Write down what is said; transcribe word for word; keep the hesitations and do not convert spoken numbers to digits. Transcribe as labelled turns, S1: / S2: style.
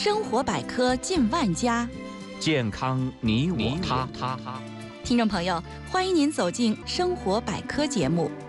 S1: 生活百科近万家，
S2: 健康你我他。
S1: 听众朋友，欢迎您走进生活百科节目。